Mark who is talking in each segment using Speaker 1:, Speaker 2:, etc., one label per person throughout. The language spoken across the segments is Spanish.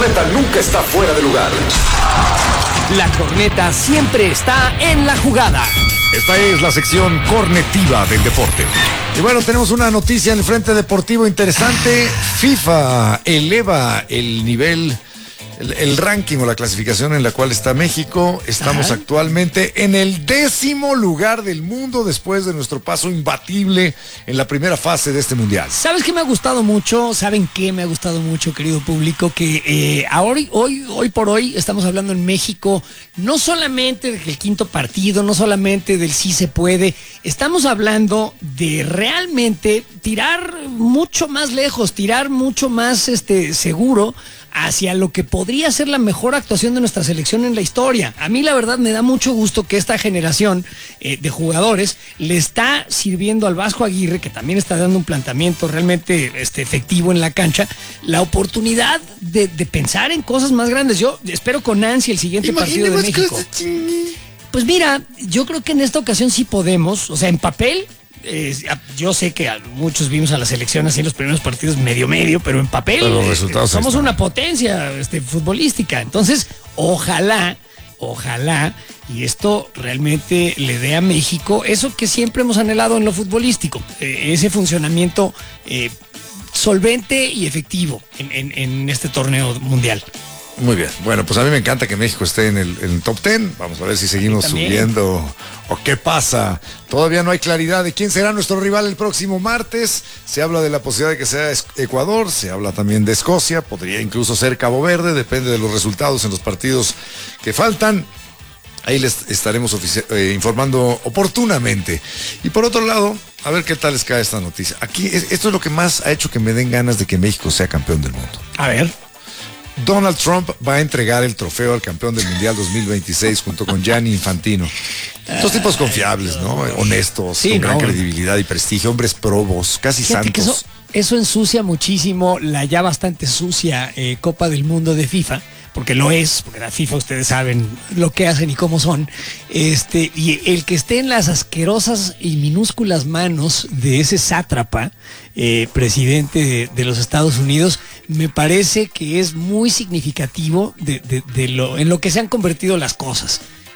Speaker 1: corneta nunca está fuera de lugar.
Speaker 2: La corneta siempre está en la jugada.
Speaker 3: Esta es la sección cornetiva del deporte. Y bueno, tenemos una noticia en el frente deportivo interesante. FIFA eleva el nivel, el ranking o la clasificación en la cual está México. Estamos actualmente en el 10º lugar del mundo después de nuestro paso imbatible en la primera fase de este mundial.
Speaker 2: ¿Sabes qué me ha gustado mucho? ¿Saben qué me ha gustado mucho, querido público? Que hoy por hoy estamos hablando en México no solamente del quinto partido, no solamente del sí se puede. Estamos hablando de realmente tirar mucho más lejos, tirar mucho más seguro hacia lo que podría ser la mejor actuación de nuestra selección en la historia. A mí la verdad me da mucho gusto que esta generación de jugadores le está sirviendo al Vasco Aguirre, que también está dando un planteamiento realmente efectivo en la cancha, la oportunidad de pensar en cosas más grandes. Yo espero con ansia el siguiente partido de México. Pues mira, yo creo que en esta ocasión sí podemos, o sea, en papel. Yo sé que muchos vimos a la selección así en los primeros partidos medio, pero en papel
Speaker 3: pero los resultados
Speaker 2: somos una potencia futbolística. Entonces, ojalá, y esto realmente le dé a México eso que siempre hemos anhelado en lo futbolístico, ese funcionamiento solvente y efectivo en este torneo mundial.
Speaker 3: Muy bien, bueno, pues a mí me encanta que México esté en el top 10. Vamos a ver si seguimos subiendo o qué pasa. Todavía no hay claridad de quién será nuestro rival el próximo martes. Se habla de la posibilidad de que sea Ecuador, se habla también de Escocia, podría incluso ser Cabo Verde, depende de los resultados en los partidos que faltan. Ahí les estaremos informando oportunamente. Y por otro lado, a ver qué tal les cae esta noticia. Aquí, esto es lo que más ha hecho que me den ganas de que México sea campeón del mundo.
Speaker 2: A ver.
Speaker 3: Donald Trump va a entregar el trofeo al campeón del Mundial 2026 junto con Gianni Infantino. Dos tipos confiables, ¿no? Honestos, con gran credibilidad y prestigio, hombres probos, casi santos.
Speaker 2: Eso ensucia muchísimo la ya bastante sucia Copa del Mundo de FIFA, porque lo es, porque la FIFA ustedes saben lo que hacen y cómo son, y el que esté en las asquerosas y minúsculas manos de ese sátrapa presidente de los Estados Unidos, me parece que es muy significativo en lo que se han convertido las cosas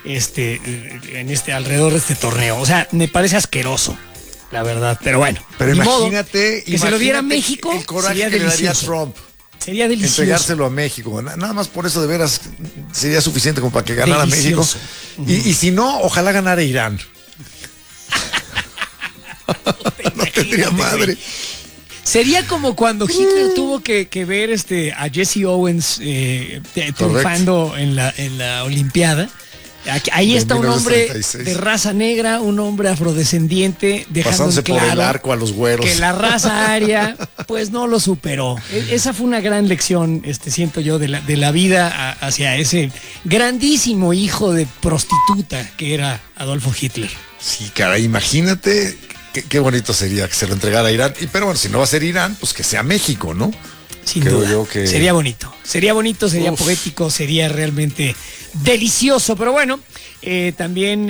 Speaker 2: alrededor de este torneo. O sea, me parece asqueroso, la verdad, pero bueno.
Speaker 3: Pero imagínate
Speaker 2: que se lo diera a México,
Speaker 3: el coraje que le daría a Trump.
Speaker 2: Sería delicioso.
Speaker 3: Entregárselo a México. Nada más por eso de veras sería suficiente como para que ganara México. Y si no, ojalá ganara Irán. No tendría madre.
Speaker 2: Sería como cuando Hitler tuvo que ver a Jesse Owens triunfando en la Olimpiada. Ahí está un hombre de raza negra, un hombre afrodescendiente, dejando en claro
Speaker 3: por el arco a los güeros.
Speaker 2: Que la raza aria pues no lo superó. Esa fue una gran lección, siento yo, de la vida hacia ese grandísimo hijo de prostituta que era Adolfo Hitler.
Speaker 3: Sí, caray, imagínate qué bonito sería que se lo entregara a Irán. Pero bueno, si no va a ser Irán, pues que sea México, ¿no?
Speaker 2: Sin duda. Sería bonito, sería poético, sería realmente delicioso. Pero bueno, también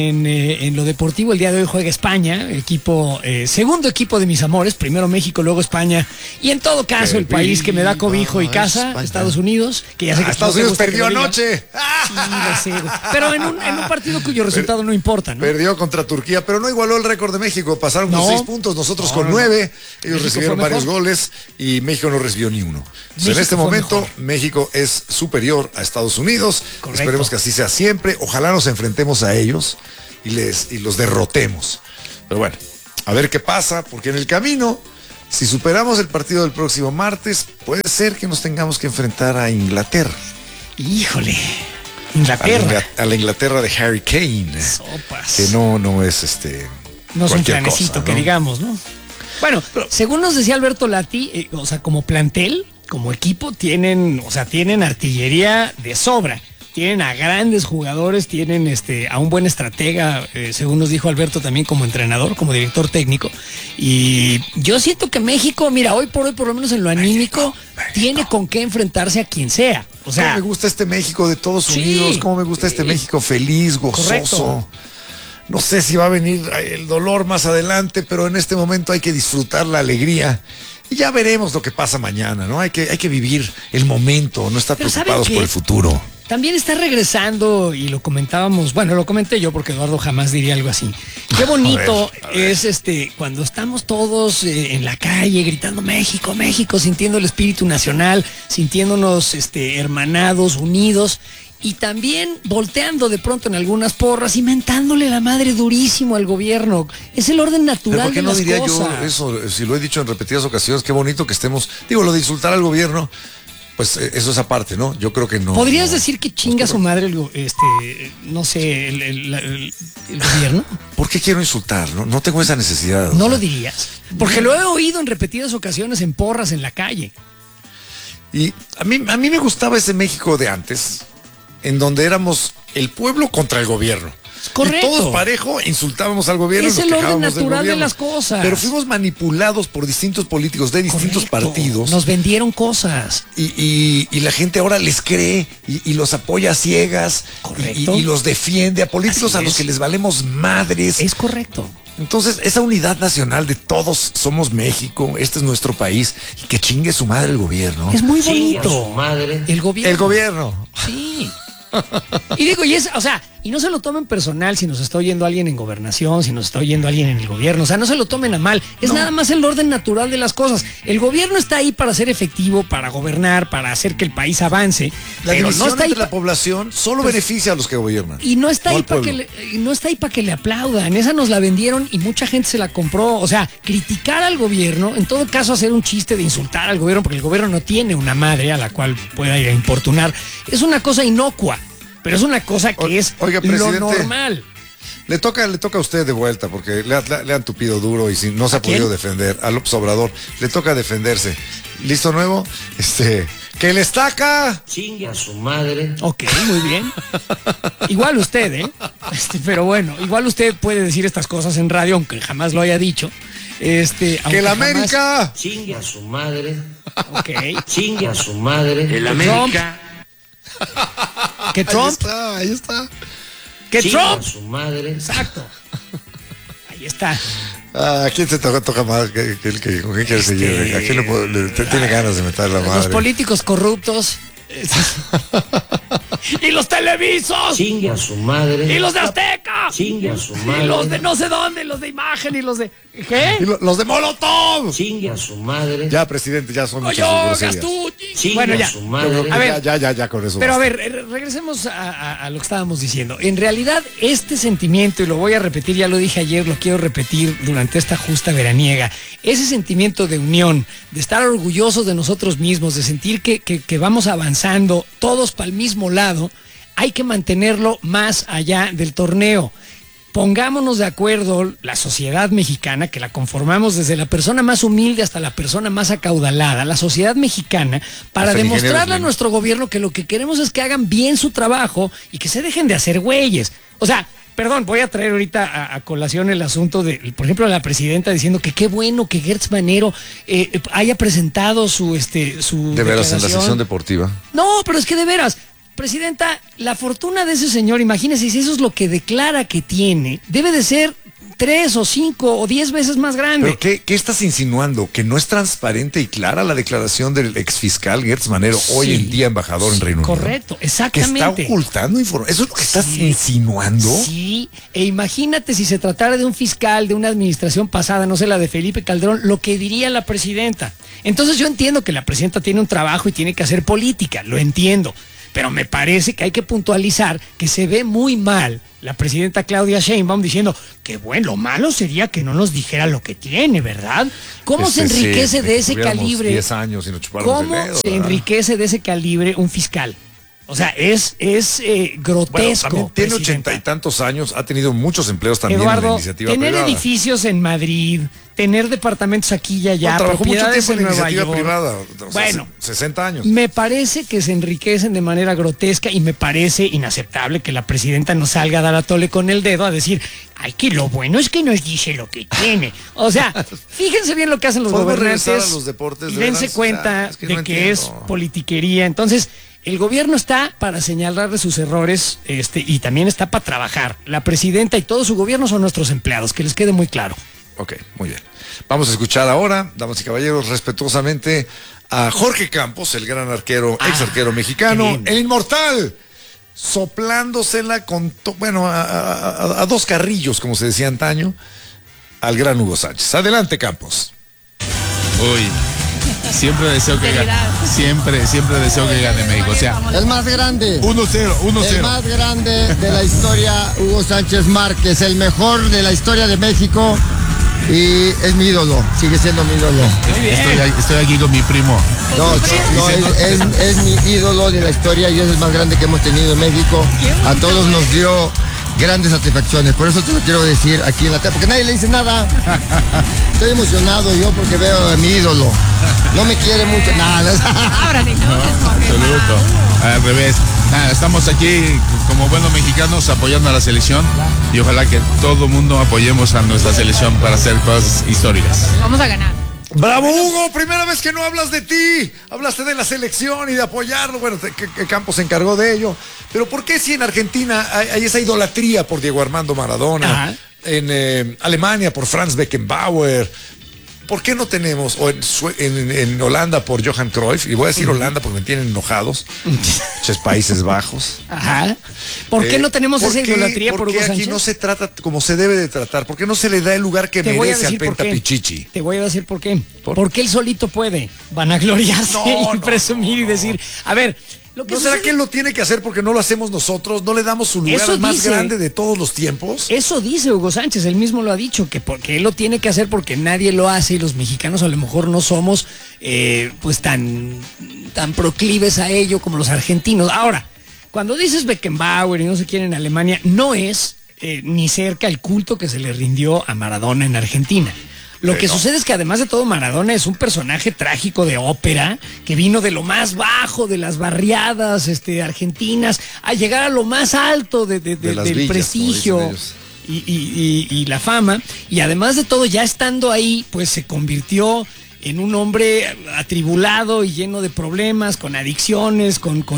Speaker 2: en lo deportivo el día de hoy juega España, segundo equipo de mis amores, primero México, luego España, y en todo caso el país que me da cobijo y casa, España. Estados Unidos, que ya sé que
Speaker 3: Estados Unidos perdió anoche.
Speaker 2: Sí, lo sé, pero en un partido cuyo resultado no importa, ¿no?
Speaker 3: Perdió contra Turquía, pero no igualó el récord de México, pasaron con 6 puntos, nosotros con 9, ellos México recibieron varios goles y México no recibió ni uno. En este momento México es superior a Estados Unidos. Correcto. Esperemos que así sea siempre. Ojalá nos enfrentemos a ellos y los derrotemos. Pero bueno, a ver qué pasa, porque en el camino, si superamos el partido del próximo martes, puede ser que nos tengamos que enfrentar a Inglaterra.
Speaker 2: Híjole, Inglaterra.
Speaker 3: A la Inglaterra de Harry Kane.
Speaker 2: Sopas.
Speaker 3: Que no es
Speaker 2: no es un planecito, ¿no? Que digamos, ¿no? Bueno, según nos decía Alberto Lati, o sea, como plantel, como equipo, tienen artillería de sobra. Tienen a grandes jugadores, tienen a un buen estratega, según nos dijo Alberto también como entrenador, como director técnico. Y yo siento que México, mira, hoy por lo menos en lo anímico, tiene con qué enfrentarse a quien sea. O sea,
Speaker 3: ¿cómo me gusta este México de todos unidos? ¿Cómo me gusta este México feliz, gozoso? Correcto. No sé si va a venir el dolor más adelante, pero en este momento hay que disfrutar la alegría Y ya veremos lo que pasa mañana, ¿no? Hay que vivir el momento, no estar
Speaker 2: Pero
Speaker 3: preocupados
Speaker 2: ¿saben
Speaker 3: por
Speaker 2: qué?
Speaker 3: el futuro.
Speaker 2: También está regresando, y lo comentábamos, bueno, lo comenté yo porque Eduardo jamás diría algo así. Qué bonito
Speaker 3: A ver.
Speaker 2: es cuando estamos todos en la calle gritando México, México, sintiendo el espíritu nacional, sintiéndonos hermanados, unidos, y también volteando de pronto en algunas porras y mentándole la madre durísimo al gobierno. Es el orden
Speaker 3: Pero
Speaker 2: natural
Speaker 3: ¿por qué
Speaker 2: de
Speaker 3: no
Speaker 2: las
Speaker 3: diría
Speaker 2: cosas.
Speaker 3: yo eso? Si lo he dicho en repetidas ocasiones, qué bonito que estemos, digo, lo de insultar al gobierno, pues eso es aparte, ¿no? Yo creo que no.
Speaker 2: ¿Podrías
Speaker 3: no,
Speaker 2: decir que chinga su madre no sé, el gobierno?
Speaker 3: ¿Por qué quiero insultar? No tengo esa necesidad. o
Speaker 2: No
Speaker 3: sea.
Speaker 2: lo dirías. Porque lo he oído en repetidas ocasiones en porras en la calle.
Speaker 3: Y a mí me gustaba ese México de antes, en donde éramos el pueblo contra el gobierno.
Speaker 2: Correcto.
Speaker 3: Y todos parejo insultábamos al gobierno.
Speaker 2: Es
Speaker 3: y nos
Speaker 2: el orden
Speaker 3: quejábamos del
Speaker 2: natural de
Speaker 3: gobierno.
Speaker 2: las cosas.
Speaker 3: Pero fuimos manipulados por distintos políticos de distintos
Speaker 2: Correcto.
Speaker 3: partidos.
Speaker 2: Nos vendieron cosas.
Speaker 3: Y la gente ahora les cree y los apoya a ciegas.
Speaker 2: Correcto.
Speaker 3: Y los defiende a políticos
Speaker 2: Así
Speaker 3: a los
Speaker 2: es.
Speaker 3: que les valemos madres.
Speaker 2: Es correcto.
Speaker 3: Entonces, esa unidad nacional de todos somos México, este es nuestro país, y que chingue su madre el gobierno.
Speaker 2: Es muy
Speaker 4: Chingue a
Speaker 2: bonito.
Speaker 4: su madre.
Speaker 2: El gobierno.
Speaker 3: El gobierno.
Speaker 2: Sí. Y digo, y no se lo tomen personal si nos está oyendo alguien en gobernación, si nos está oyendo alguien en el gobierno, o sea, no se lo tomen a mal, es nada más el orden natural de las cosas. El gobierno está ahí para ser efectivo, para gobernar, para hacer que el país avance,
Speaker 3: La
Speaker 2: pero
Speaker 3: división
Speaker 2: no está ahí
Speaker 3: entre la población solo beneficia a los que gobiernan.
Speaker 2: y no está
Speaker 3: no
Speaker 2: ahí
Speaker 3: al
Speaker 2: para
Speaker 3: pueblo.
Speaker 2: no está ahí para que le aplaudan. Esa nos la vendieron y mucha gente se la compró. O sea, criticar al gobierno, en todo caso hacer un chiste de insultar al gobierno, porque el gobierno no tiene una madre a la cual pueda ir a importunar, es una cosa inocua. Pero es una cosa que es
Speaker 3: Oiga,
Speaker 2: lo
Speaker 3: presidente.
Speaker 2: normal.
Speaker 3: Le toca a usted de vuelta, porque le han tupido duro y si no se ha
Speaker 2: quién?
Speaker 3: podido defender, a López Obrador, le toca defenderse. ¿Listo nuevo? ¡Que le estaca!
Speaker 4: Chingue a su madre.
Speaker 2: Ok, muy bien. Igual usted, ¿eh? Pero bueno, igual usted puede decir estas cosas en radio, aunque jamás lo haya dicho.
Speaker 3: ¡Que
Speaker 2: aunque
Speaker 3: la
Speaker 2: jamás-
Speaker 3: América!
Speaker 4: Chingue a su madre.
Speaker 2: Ok.
Speaker 4: Chingue a su madre. El
Speaker 2: América. Que Trump.
Speaker 3: Ahí está.
Speaker 2: Que
Speaker 4: Chingue a
Speaker 2: Trump.
Speaker 4: su madre.
Speaker 2: Exacto. Ahí está.
Speaker 3: ¿A quién se toca más que el que con quién quiere seguir? ¿A quién tiene ganas de meter la
Speaker 2: Los
Speaker 3: madre?
Speaker 2: políticos corruptos. Y los televisos.
Speaker 4: Chingue a su madre.
Speaker 2: Y los de Azteca.
Speaker 4: Chingue a su
Speaker 2: Y
Speaker 4: madre.
Speaker 2: los de no sé dónde, los de imagen y los de. ¿Qué?
Speaker 3: Y los de Molotov.
Speaker 4: Chingue a su madre.
Speaker 3: Ya, presidente, ya son muchas
Speaker 2: Oye,
Speaker 3: groserías.
Speaker 2: Gastucci.
Speaker 4: Chingue
Speaker 2: Bueno,
Speaker 4: a
Speaker 2: ya.
Speaker 4: su madre.
Speaker 2: A ver.
Speaker 3: Ya, con eso.
Speaker 2: Pero a
Speaker 3: basta.
Speaker 2: ver, regresemos a lo que estábamos diciendo. En realidad, este sentimiento, y lo voy a repetir, ya lo dije ayer, lo quiero repetir durante esta justa veraniega, ese sentimiento de unión, de estar orgullosos de nosotros mismos, de sentir que vamos avanzando todos para el mismo lado, hay que mantenerlo más allá del torneo. Pongámonos de acuerdo, la sociedad mexicana, que la conformamos desde la persona más humilde hasta la persona más acaudalada, la sociedad mexicana, para
Speaker 3: Hasta el ingeniero
Speaker 2: demostrarle a
Speaker 3: Slim.
Speaker 2: nuestro gobierno que lo que queremos es que hagan bien su trabajo y que se dejen de hacer güeyes. O sea, perdón, voy a traer ahorita a colación el asunto de, por ejemplo, la presidenta diciendo que qué bueno que Gertz Manero haya presentado su
Speaker 3: De veras, en la
Speaker 2: declaración.
Speaker 3: sección deportiva.
Speaker 2: No, pero es que de veras, presidenta, la fortuna de ese señor, imagínese, si eso es lo que declara que tiene, debe de ser 3 o 5 o 10 veces más grande.
Speaker 3: ¿Pero qué estás insinuando? ¿Que no es transparente y clara la declaración del exfiscal Gertz Manero, hoy
Speaker 2: Sí.
Speaker 3: en día embajador en Reino Unido?
Speaker 2: Correcto,
Speaker 3: Que está
Speaker 2: exactamente.
Speaker 3: ocultando información. ¿Eso es lo que estás
Speaker 2: Sí.
Speaker 3: insinuando?
Speaker 2: Sí, e imagínate si se tratara de un fiscal de una administración pasada, no sé, la de Felipe Calderón, lo que diría la presidenta. Entonces yo entiendo que la presidenta tiene un trabajo y tiene que hacer política, lo entiendo, pero me parece que hay que puntualizar que se ve muy mal la presidenta Claudia Sheinbaum diciendo que bueno, lo malo sería que no nos dijera lo que tiene, ¿verdad? ¿Cómo se
Speaker 3: Sí,
Speaker 2: enriquece de ese
Speaker 3: tuviéramos
Speaker 2: calibre?
Speaker 3: 10 años y nos chupáramos
Speaker 2: ¿Cómo
Speaker 3: el dedo,
Speaker 2: se
Speaker 3: ¿verdad?
Speaker 2: enriquece de ese calibre un fiscal? O sea, es
Speaker 3: Bueno,
Speaker 2: grotesco.
Speaker 3: también tiene
Speaker 2: presidenta.
Speaker 3: 80 y tantos años, ha tenido muchos empleos también en la
Speaker 2: Eduardo,
Speaker 3: iniciativa
Speaker 2: tener
Speaker 3: privada.
Speaker 2: edificios en Madrid, tener departamentos aquí y allá,
Speaker 3: No, trabajó mucho
Speaker 2: propiedades
Speaker 3: tiempo en la
Speaker 2: en Nueva
Speaker 3: iniciativa
Speaker 2: York.
Speaker 3: privada. O sea,
Speaker 2: Bueno,
Speaker 3: 60 años.
Speaker 2: me parece que se enriquecen de manera grotesca y me parece inaceptable que la presidenta nos salga a dar a tole con el dedo a decir, ay, que lo bueno es que nos dice lo que tiene. O sea, fíjense bien lo que hacen los
Speaker 3: ¿Podemos
Speaker 2: gobernantes
Speaker 3: regresar a los deportes,
Speaker 2: y
Speaker 3: de
Speaker 2: dense
Speaker 3: veras?
Speaker 2: cuenta
Speaker 3: O sea, es que
Speaker 2: de
Speaker 3: no
Speaker 2: que es
Speaker 3: entiendo.
Speaker 2: politiquería. Entonces, el gobierno está para señalarle sus errores y también está para trabajar. La presidenta y todo su gobierno son nuestros empleados, que les quede muy claro.
Speaker 3: Ok, muy bien. Vamos a escuchar ahora, damas y caballeros, respetuosamente a Jorge Campos, el gran arquero, ex arquero mexicano, el inmortal, soplándosela con, a dos carrillos, como se decía antaño, al gran Hugo Sánchez. Adelante, Campos.
Speaker 5: Uy, siempre deseo que gane. Siempre deseo que gane México. O sea,
Speaker 6: el más grande.
Speaker 5: 1-0.
Speaker 6: El más grande de la historia, Hugo Sánchez Márquez, el mejor de la historia de México. Y es mi ídolo, sigue siendo mi ídolo.
Speaker 5: Estoy aquí con mi primo.
Speaker 6: Es mi ídolo de la historia y es el más grande que hemos tenido en México. A todos nos dio grandes satisfacciones, por eso te lo quiero decir aquí en la tele, porque nadie le dice nada. Estoy emocionado yo porque veo a mi ídolo. No me quiere mucho, nada.
Speaker 7: Ahora ni
Speaker 5: No, absoluto. Al revés. Nada, estamos aquí como buenos mexicanos apoyando a la selección y ojalá que todo mundo apoyemos a nuestra selección para hacer cosas históricas.
Speaker 7: Vamos a ganar.
Speaker 3: ¡Bravo, Hugo! Primera vez que no hablas de ti. Hablaste de la selección y de apoyarlo. Bueno, que Campos se encargó de ello. Pero ¿por qué si en Argentina hay esa idolatría por Diego Armando Maradona?
Speaker 2: Ajá.
Speaker 3: En Alemania por Franz Beckenbauer. ¿Por qué no tenemos, o en Holanda por Johan Cruyff, y voy a decir Holanda porque me tienen enojados, muchos Países Bajos?
Speaker 2: Ajá. ¿Por qué no tenemos esa idolatría por Hugo
Speaker 3: Sánchez?
Speaker 2: Sánchez?
Speaker 3: Aquí no se trata como se debe de tratar. ¿Por qué no se le da el lugar que merece al Penta Pichichi?
Speaker 2: Te voy a decir por qué. Porque él solito puede vanagloriarse y presumir y decir, a ver, lo que
Speaker 3: ¿No será que él lo tiene que hacer porque no lo hacemos nosotros? ¿No le damos su lugar
Speaker 2: Eso
Speaker 3: al más
Speaker 2: dice.
Speaker 3: grande de todos los tiempos?
Speaker 2: Eso dice Hugo Sánchez, él mismo lo ha dicho, que porque él lo tiene que hacer porque nadie lo hace y los mexicanos a lo mejor no somos pues tan proclives a ello como los argentinos. Ahora, cuando dices Beckenbauer y no sé quién en Alemania, no es ni cerca el culto que se le rindió a Maradona en Argentina. Lo que sucede es que además de todo Maradona es un personaje trágico de ópera que vino de lo más bajo de las barriadas argentinas a llegar a lo más alto del
Speaker 3: villas,
Speaker 2: prestigio y la fama, y además de todo ya estando ahí pues se convirtió en un hombre atribulado y lleno de problemas, con adicciones,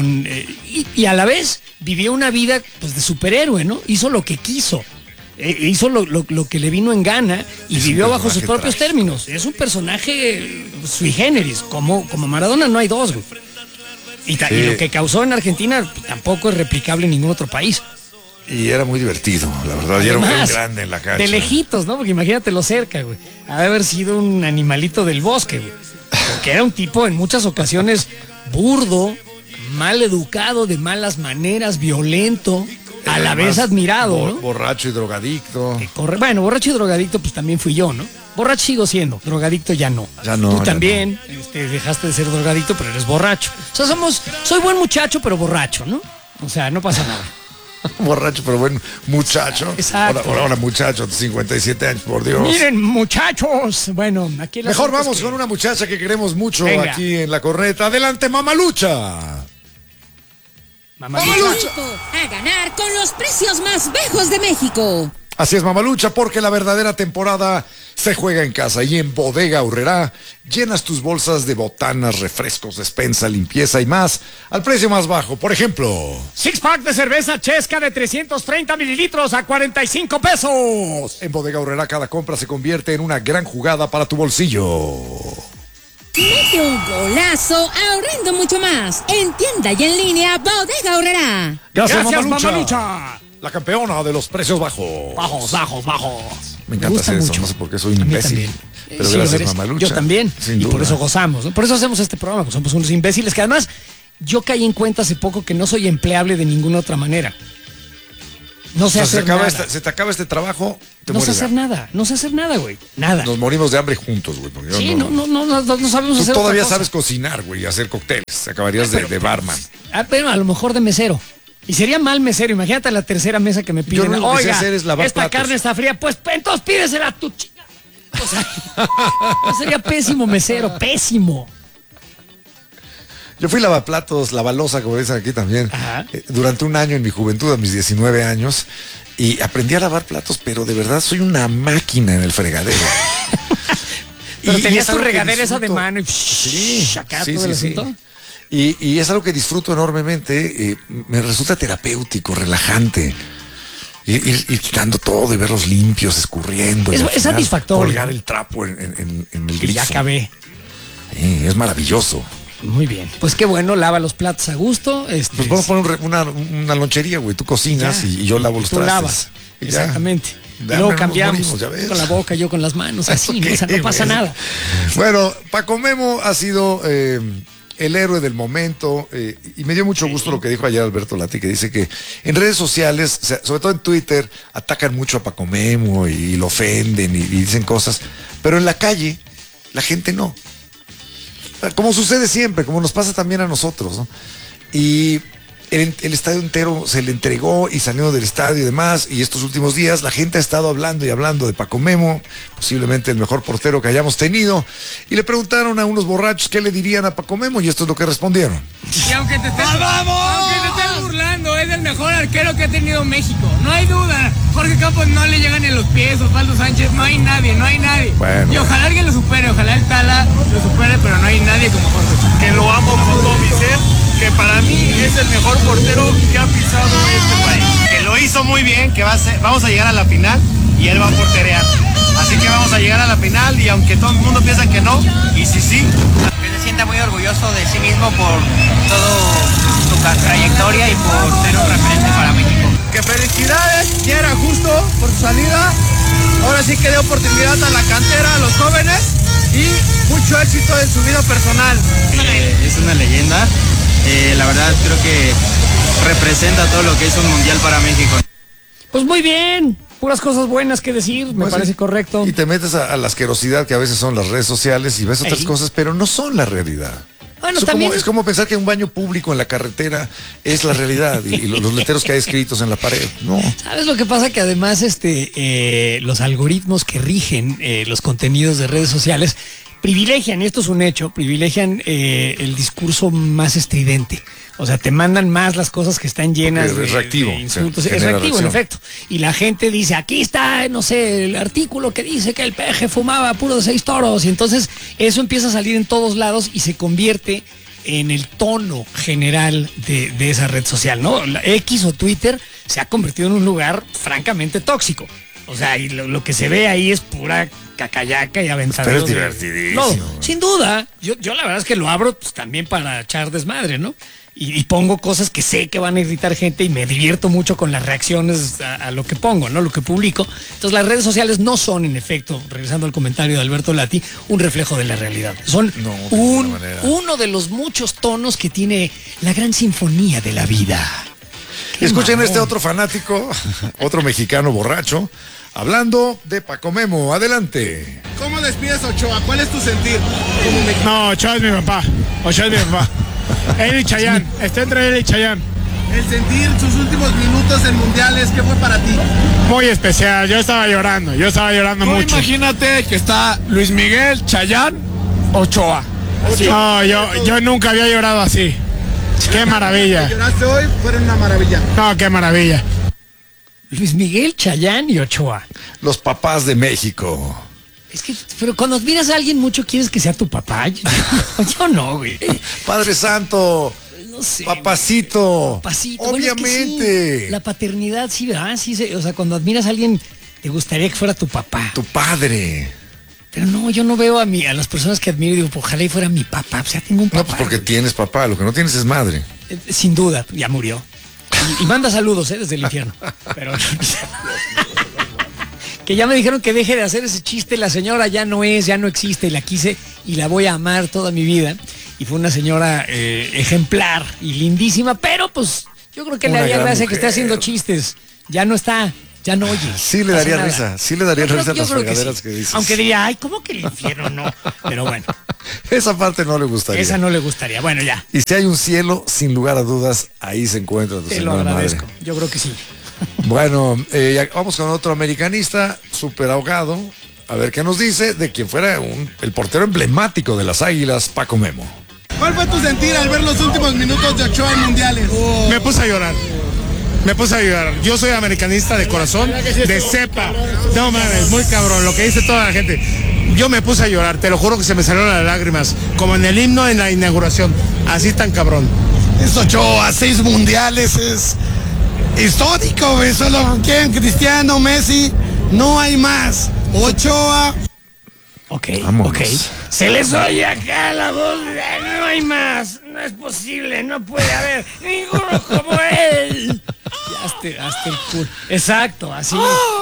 Speaker 2: y a la vez vivió una vida pues de superhéroe, ¿no? Hizo lo que quiso. Hizo lo que le vino en gana y vivió bajo sus propios términos. Es un personaje sui generis, como Maradona no hay dos, güey. Y lo que causó en Argentina tampoco es replicable en ningún otro país.
Speaker 3: Y era muy divertido, la verdad. Y era un grande en la cancha.
Speaker 2: De lejitos, ¿no? Porque imagínatelo cerca, güey. Ha de haber sido un animalito del bosque, güey. Porque era un tipo en muchas ocasiones burdo, mal educado, de malas maneras, violento. A la vez admirado, ¿no?
Speaker 3: Borracho y drogadicto.
Speaker 2: Bueno, borracho y drogadicto pues también fui yo, ¿no? Borracho sigo siendo, drogadicto ya no.
Speaker 3: Ya no.
Speaker 2: Tú
Speaker 3: ya
Speaker 2: también dejaste de ser drogadicto, pero eres borracho. O sea, soy buen muchacho, pero borracho, ¿no? O sea, no pasa nada.
Speaker 3: Borracho, pero buen muchacho.
Speaker 2: Exacto.
Speaker 3: Ahora muchacho, 57 años, por Dios.
Speaker 2: Miren, muchachos. Bueno, aquí
Speaker 3: mejor vamos con una muchacha que queremos mucho. Venga. Aquí en la corneta. Adelante, Mamalucha.
Speaker 7: Mamalucha. A ganar con los precios más bajos de México.
Speaker 3: Así es, Mamalucha, porque la verdadera temporada se juega en casa y en Bodega Aurrerá llenas tus bolsas de botanas, refrescos, despensa, limpieza y más al precio más bajo. Por ejemplo,
Speaker 2: 6-pack de cerveza Chesca de 330 mililitros a 45 pesos.
Speaker 3: En Bodega Aurrerá cada compra se convierte en una gran jugada para tu bolsillo.
Speaker 7: Mete un golazo ahorrando mucho más. En tienda y en línea, Bodega Aurrerá.
Speaker 3: Gracias, Mamalucha. La campeona de los precios bajos.
Speaker 2: Bajos.
Speaker 3: Me encanta hacer eso, no sé por qué soy un imbécil. Pero sí, gracias, Mamalucha.
Speaker 2: Yo también. Y por eso gozamos, ¿no? Por eso hacemos este programa, pues somos unos imbéciles que además yo caí en cuenta hace poco que no soy empleable de ninguna otra manera. No sé hacer nada.
Speaker 3: Se te acaba este trabajo,
Speaker 2: no sé hacer nada, güey. Nada.
Speaker 3: Nos morimos de hambre juntos, güey.
Speaker 2: Sí, no sabemos hacer.
Speaker 3: Tú todavía sabes cocinar, güey, hacer cócteles. Acabarías de barman.
Speaker 2: Pero a lo mejor de mesero. Y sería mal mesero, imagínate la tercera mesa que me piden. Oiga, esta carne está fría, pues entonces pídesela a tu chica. O sea, sería pésimo mesero, pésimo.
Speaker 3: Yo fui lavaplatos, lavalosa, como dicen aquí también, durante un año en mi juventud, a mis 19 años, y aprendí a lavar platos, pero de verdad soy una máquina en el fregadero.
Speaker 2: Pero tenías tu regadera esa de mano y
Speaker 3: acá todo el asunto. Y es algo que disfruto enormemente, me resulta terapéutico, relajante. Ir quitando todo y verlos limpios, escurriendo.
Speaker 2: Es satisfactorio.
Speaker 3: Colgar el trapo en el grifo.
Speaker 2: Ya acabé.
Speaker 3: Es maravilloso.
Speaker 2: Muy bien. Pues qué bueno, lava los platos a gusto.
Speaker 3: Pues vamos a poner una lonchería, güey. Tú cocinas y yo lavo los trastes.
Speaker 2: Tú lavas.
Speaker 3: Y
Speaker 2: exactamente.
Speaker 3: Y
Speaker 2: luego cambiamos.
Speaker 3: Morimos,
Speaker 2: con la boca, yo con las manos. Así,
Speaker 3: Okay,
Speaker 2: o sea, no pasa nada.
Speaker 3: Bueno, Paco Memo ha sido el héroe del momento y me dio mucho gusto lo que dijo ayer Alberto Lati, que dice que en redes sociales, o sea, sobre todo en Twitter, atacan mucho a Paco Memo y lo ofenden y dicen cosas, pero en la calle la gente no. Como sucede siempre, como nos pasa también a nosotros, ¿no? Y el estadio entero se le entregó y salió del estadio y demás, y estos últimos días la gente ha estado hablando y hablando de Paco Memo, posiblemente el mejor portero que hayamos tenido, y le preguntaron a unos borrachos qué le dirían a Paco Memo, y esto es lo que respondieron.
Speaker 8: Y aunque te estés burlando, es el mejor arquero que ha tenido México, no hay duda. Jorge Campos no le llegan en los pies, Osvaldo Sánchez, no hay nadie. Bueno. Y ojalá alguien lo supere, ojalá el Tala lo supere, pero no hay nadie como Jorge.
Speaker 9: Que lo amo con todo mi ser, que para mí es el mejor portero que ha pisado este país. Que lo hizo muy bien, que vamos a llegar a la final y él va a porterear. Así que vamos a llegar a la final y aunque todo el mundo piensa que no, y sí.
Speaker 10: Que se sienta muy orgulloso de sí mismo por toda su trayectoria y por ser un referente para México.
Speaker 9: Que felicidades, ya era justo por su salida. Ahora sí que dio oportunidad a la cantera, a los jóvenes y mucho éxito en su vida personal.
Speaker 10: Es una leyenda. La verdad creo que representa todo lo que es un mundial para México.
Speaker 2: Pues muy bien, puras cosas buenas que decir, me parece correcto.
Speaker 3: Y te metes a la asquerosidad que a veces son las redes sociales y ves otras cosas, pero no son la realidad.
Speaker 2: Bueno, también
Speaker 3: es como pensar que un baño público en la carretera es la realidad y los letreros que hay escritos en la pared. No.
Speaker 2: ¿Sabes lo que pasa? Que además los algoritmos que rigen los contenidos de redes sociales privilegian, y esto es un hecho, el discurso más estridente. O sea, te mandan más las cosas que están llenas de insultos. Es reactivo, en efecto. Y la gente dice, aquí está, no sé, el artículo que dice que el peje fumaba puro de 6 toros. Y entonces eso empieza a salir en todos lados y se convierte en el tono general de esa red social, ¿no? La X o Twitter se ha convertido en un lugar francamente tóxico. O sea, y lo que se ve ahí es pura cacayaca y aventadero.
Speaker 3: Pero es divertidísimo.
Speaker 2: No, sin duda. Yo la verdad es que lo abro pues, también para echar desmadre, ¿no? Y pongo cosas que sé que van a irritar gente y me divierto mucho con las reacciones a lo que pongo, ¿no? Lo que publico. Entonces las redes sociales no son, en efecto, regresando al comentario de Alberto Lati, un reflejo de la realidad. Son uno de los muchos tonos que tiene la gran sinfonía de la vida.
Speaker 3: Escuchen este otro fanático, otro mexicano borracho, hablando de Paco Memo. Adelante.
Speaker 9: ¿Cómo despides a Ochoa? ¿Cuál es tu sentir?
Speaker 11: No, Ochoa es mi papá. Él y Chayanne, está entre él y Chayanne.
Speaker 9: El sentir sus últimos minutos en mundiales, ¿qué fue para ti?
Speaker 11: Muy especial, yo estaba llorando mucho.
Speaker 9: Imagínate que está Luis Miguel, Chayanne, Ochoa.
Speaker 11: No, yo nunca había llorado así. Qué maravilla.
Speaker 9: Lloraste hoy, fueron una maravilla.
Speaker 11: No, qué maravilla.
Speaker 2: Luis Miguel, Chayanne y Ochoa.
Speaker 3: Los papás de México.
Speaker 2: Es que, pero cuando admiras a alguien mucho, ¿quieres que sea tu papá? Yo no, güey.
Speaker 3: Padre Santo.
Speaker 2: No sé.
Speaker 3: Papacito. Obviamente.
Speaker 2: Bueno, es que sí, la paternidad, sí, ¿verdad? Sí, o sea, cuando admiras a alguien, te gustaría que fuera tu papá.
Speaker 3: Tu padre.
Speaker 2: Pero no, yo no veo a las personas que admiro y digo, ojalá y fuera mi papá. O sea, tengo un papá.
Speaker 3: No, pues porque tienes papá, lo que no tienes es madre.
Speaker 2: Sin duda, ya murió. Y manda saludos, desde el infierno. Pero... que ya me dijeron que deje de hacer ese chiste, la señora ya no existe, la quise y la voy a amar toda mi vida. Y fue una señora ejemplar y lindísima, pero pues yo creo que le haría gracia que esté haciendo chistes. Ya no está, ya no oye.
Speaker 3: Sí le daría risa, a las fregaderas que dices.
Speaker 2: Aunque diría, ay, ¿cómo que el infierno no? Pero bueno.
Speaker 3: Esa parte no le gustaría.
Speaker 2: Esa no le gustaría, bueno, ya.
Speaker 3: Y si hay un cielo, sin lugar a dudas, ahí se encuentra tu señora madre. Te lo agradezco,
Speaker 2: yo creo que sí.
Speaker 3: Bueno, vamos con otro americanista, súper ahogado. A ver qué nos dice de quien fuera el portero emblemático de las Águilas, Paco Memo.
Speaker 9: ¿Cuál fue tu sentir al ver los últimos minutos de Ochoa en mundiales?
Speaker 11: Me puse a llorar. Yo soy americanista de corazón, de cepa. No mames, muy cabrón, lo que dice toda la gente. Yo me puse a llorar, te lo juro que se me salieron las lágrimas, como en el himno en la inauguración. Así tan cabrón.
Speaker 9: Es Ochoa, 6 mundiales,
Speaker 11: Histórico, güey. Solo quieren Cristiano, Messi. No hay más. Ochoa.
Speaker 2: Ok,
Speaker 3: Vámonos.
Speaker 2: ok. Se les oye acá la voz. No hay más. No es posible. No puede haber ninguno como él. Ya hasta el culo. Exacto, así.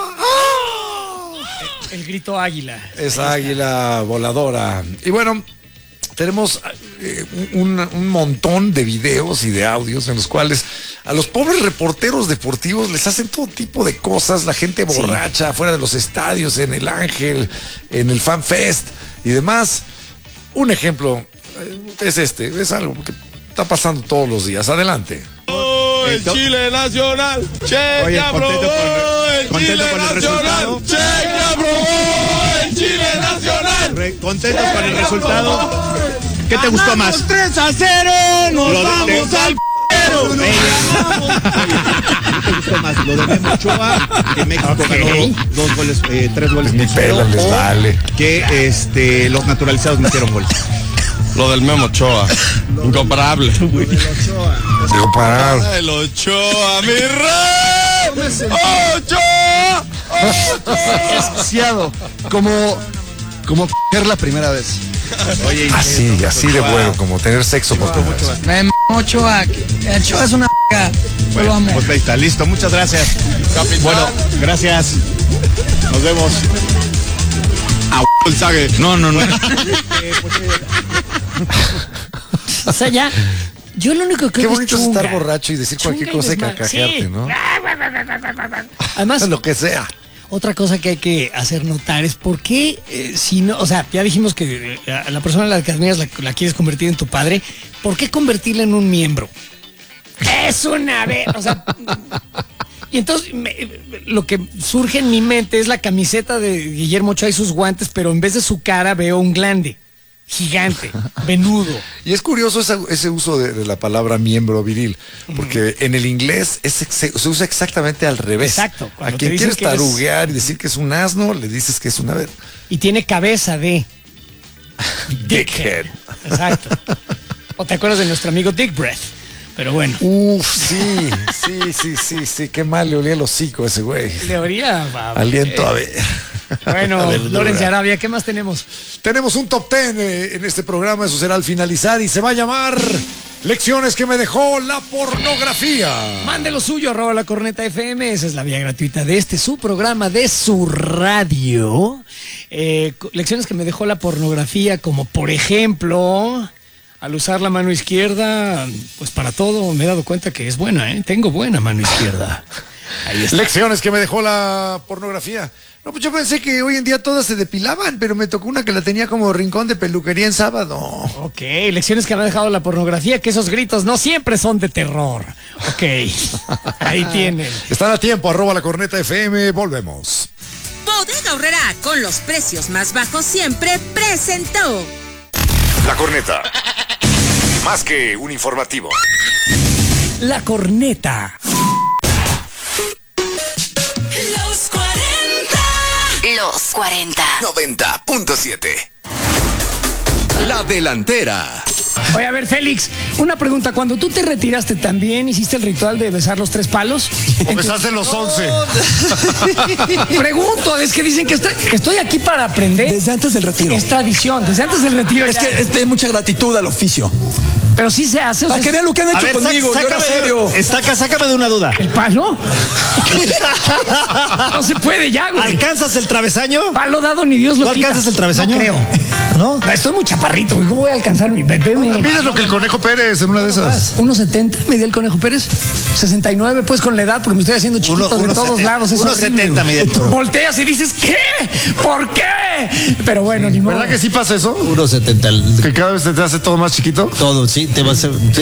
Speaker 2: El grito águila.
Speaker 3: Esa águila voladora. Y bueno, tenemos un montón de videos y de audios en los cuales a los pobres reporteros deportivos les hacen todo tipo de cosas, la gente borracha afuera de los estadios, en el Ángel, en el Fan Fest y demás. Un ejemplo es algo que está pasando todos los días. Adelante.
Speaker 5: El Chile Nacional, Che aprobó el Chile Nacional, Che aprobó el Chile Nacional.
Speaker 11: Contentos con el resultado. ¿Qué te gustó más?
Speaker 8: 3-0, nos vamos al p***ero.
Speaker 11: ¿Qué te gustó más? Lo de Memo Ochoa, que México ganó 2 goles, 3 goles por 0,
Speaker 3: les vale.
Speaker 11: Que los naturalizados metieron gol.
Speaker 5: Lo del Memo Ochoa, incomparable.
Speaker 3: Incomparable.
Speaker 5: El Ochoa, mi rey. Ochoa.
Speaker 6: Desquiciado, como coger la primera vez.
Speaker 11: Oye,
Speaker 3: Así de bueno, como tener sexo por primera vez.
Speaker 8: Ochoa es una
Speaker 11: bueno, pues ahí está, listo, muchas gracias.
Speaker 5: Capitán.
Speaker 11: Bueno, gracias. Nos vemos.
Speaker 5: El sague. No.
Speaker 2: O sea, ya. Yo lo único que
Speaker 3: Qué
Speaker 2: veo
Speaker 3: bonito es
Speaker 2: chunga.
Speaker 3: estar borracho y decir cualquier
Speaker 2: Chunga y
Speaker 3: cosa y
Speaker 2: desmadre.
Speaker 3: carcajearte,
Speaker 2: Sí.
Speaker 3: ¿no?
Speaker 2: Además,
Speaker 3: Lo que sea.
Speaker 2: otra cosa que hay que hacer notar es por qué, si no, o sea, ya dijimos que a la persona a la que admiras la quieres convertir en tu padre, ¿por qué convertirla en un miembro? Es una vez, o sea, y entonces lo que surge en mi mente es la camiseta de Guillermo Ochoa y sus guantes, pero en vez de su cara veo un glande gigante, venudo.
Speaker 3: Y es curioso ese uso de la palabra miembro viril, porque en el inglés se usa exactamente al revés.
Speaker 2: Exacto.
Speaker 3: A
Speaker 2: Cuando
Speaker 3: quien
Speaker 2: te dicen
Speaker 3: quieres
Speaker 2: que eres-
Speaker 3: taruguear y decir que es un asno, le dices que es una vez.
Speaker 2: Y tiene cabeza de
Speaker 3: Dickhead.
Speaker 2: Exacto. O te acuerdas de nuestro amigo Dick Breath. Pero bueno.
Speaker 3: Uf, sí, qué mal le olía el hocico a ese güey.
Speaker 2: Teoría.
Speaker 3: Aliento a ver.
Speaker 2: Bueno,
Speaker 3: A ver,
Speaker 2: Lorenzo Arabia, ¿qué más tenemos?
Speaker 3: Tenemos un top 10 en este programa, eso será al finalizar y se va a llamar Lecciones que me dejó la pornografía.
Speaker 2: Mande lo suyo, @lacorneta.fm, esa es la vía gratuita de su programa, de su radio. Lecciones que me dejó la pornografía, como por ejemplo, al usar la mano izquierda, pues para todo me he dado cuenta que es buena, tengo buena mano izquierda. Ahí está.
Speaker 3: Lecciones que me dejó la pornografía. No, pues yo pensé que hoy en día todas se depilaban, pero me tocó una que la tenía como rincón de peluquería en sábado.
Speaker 2: Ok, lecciones que me ha dejado la pornografía, que esos gritos no siempre son de terror. Ok, ahí tienen.
Speaker 3: Están a tiempo, @lacorneta.fm, volvemos.
Speaker 7: Bodega Aurrerá, con los precios más bajos siempre, presentó
Speaker 1: La Corneta. Más que un informativo.
Speaker 2: La Corneta.
Speaker 7: Los 40. Los 40.
Speaker 1: 90.7. La delantera.
Speaker 2: Oye, a ver, Félix, una pregunta. Cuando tú te retiraste, ¿también hiciste el ritual de besar los 3 palos?
Speaker 3: O besaste los 11.
Speaker 2: Pregunto, es que dicen que estoy aquí para aprender.
Speaker 12: Desde antes del retiro.
Speaker 2: Es tradición, desde antes del retiro.
Speaker 12: Es
Speaker 2: ya.
Speaker 12: que es de mucha gratitud al oficio.
Speaker 2: Pero sí se hace.
Speaker 12: Para que vean lo que han hecho conmigo. Yo era serio.
Speaker 11: Sácame de una duda.
Speaker 2: ¿El palo? No se puede ya, güey.
Speaker 11: ¿Alcanzas el travesaño?
Speaker 2: Palo dado ni Dios lo
Speaker 11: ¿No
Speaker 2: quita.
Speaker 11: alcanzas el travesaño?
Speaker 2: No creo.
Speaker 11: ¿No?
Speaker 2: Estoy muy chaparrito, güey. ¿Cómo voy a alcanzar mi bebé?
Speaker 3: Mides lo que el Conejo Pérez en una de esas.
Speaker 2: 1.70 medía el Conejo Pérez. 69, pues con la edad, porque me estoy haciendo chiquito de todos lados. Es
Speaker 11: 1.70 medía el Conejo.
Speaker 2: Volteas y dices, ¿qué? ¿Por qué? Pero bueno, ni modo.
Speaker 3: ¿Verdad que sí pasa eso?
Speaker 6: 1.70.
Speaker 3: Que cada vez te hace todo más chiquito.
Speaker 6: Todo, sí, te va a hacer.